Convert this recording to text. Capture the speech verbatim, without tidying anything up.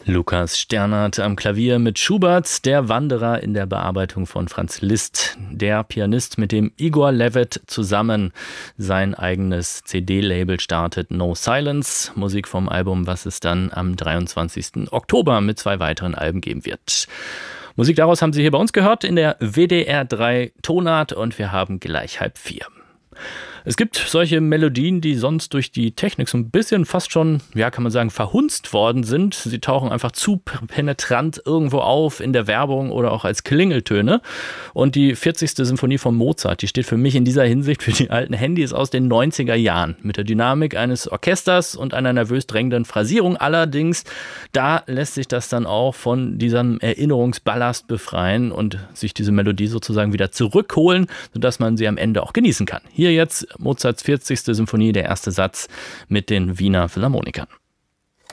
Lukas Sternert am Klavier mit Schubert, der Wanderer in der Bearbeitung von Franz Liszt, der Pianist, mit dem Igor Levit zusammen sein eigenes C D-Label startet, No Silence, Musik vom Album, was es dann am dreiundzwanzigsten Oktober mit zwei weiteren Alben geben wird. Musik daraus haben Sie hier bei uns gehört in der W D R drei Tonart und wir haben gleich halb vier. Es gibt solche Melodien, die sonst durch die Technik so ein bisschen fast schon, ja, kann man sagen, verhunzt worden sind. Sie tauchen einfach zu penetrant irgendwo auf in der Werbung oder auch als Klingeltöne. Und die vierzigste Symphonie von Mozart, die steht für mich in dieser Hinsicht für die alten Handys aus den neunziger Jahren. Mit der Dynamik eines Orchesters und einer nervös drängenden Phrasierung. Allerdings, da lässt sich das dann auch von diesem Erinnerungsballast befreien und sich diese Melodie sozusagen wieder zurückholen, sodass man sie am Ende auch genießen kann. Hier jetzt Mozarts vierzigste Symphonie, der erste Satz mit den Wiener Philharmonikern.